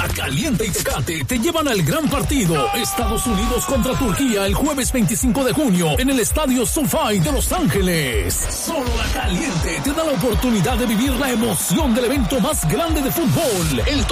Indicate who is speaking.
Speaker 1: La Caliente y Tecate te llevan al gran partido Estados Unidos contra Turquía el jueves 25 de junio en el Estadio SoFi de Los Ángeles. Solo La Caliente te da la oportunidad de vivir la emoción del evento más grande de fútbol, el